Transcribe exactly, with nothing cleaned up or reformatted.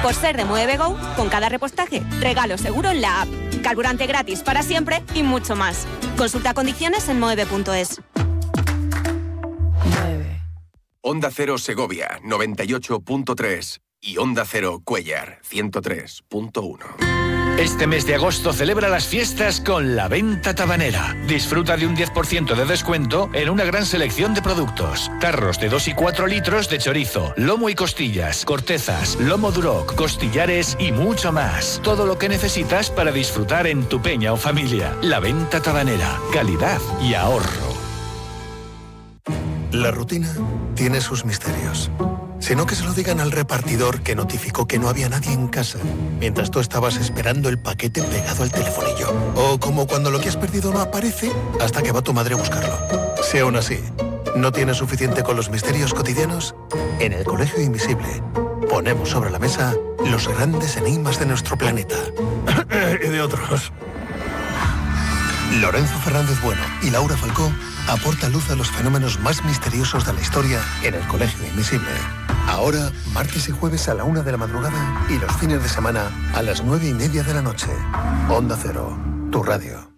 Por ser de Mueve Go, con cada repostaje, regalo seguro en la app, carburante gratis para siempre y mucho más. Consulta condiciones en moeve punto es. Onda Cero Segovia, noventa y ocho punto tres y Onda Cero Cuéllar, ciento tres punto uno. Este mes de agosto celebra las fiestas con la venta tabanera. Disfruta de un diez por ciento de descuento en una gran selección de productos. Tarros de dos y cuatro litros de chorizo, lomo y costillas, cortezas, lomo duroc, costillares y mucho más. Todo lo que necesitas para disfrutar en tu peña o familia. La venta tabanera. Calidad y ahorro. La rutina tiene sus misterios. Sino que se lo digan al repartidor que notificó que no había nadie en casa, mientras tú estabas esperando el paquete pegado al telefonillo. O como cuando lo que has perdido no aparece hasta que va tu madre a buscarlo. Si aún así no tienes suficiente con los misterios cotidianos, en el Colegio Invisible ponemos sobre la mesa los grandes enigmas de nuestro planeta. Y de otros. Lorenzo Fernández Bueno y Laura Falcó aportan luz a los fenómenos más misteriosos de la historia en el Colegio Invisible. Ahora, martes y jueves a la una de la madrugada y los fines de semana a las nueve y media de la noche. Onda Cero, tu radio.